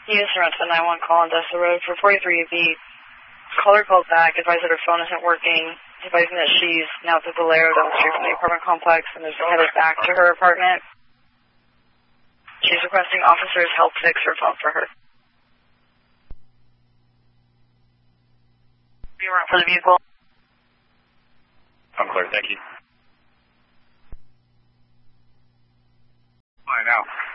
Unit surround to the 911 call on Dessa Road for 43B. Caller called back, advised that her phone isn't working, advising that she's now at the Valero down the street from the apartment complex and is headed back to her apartment. She's requesting officers help fix her phone for her. Be around for the vehicle. I'm clear, thank you. All right, now.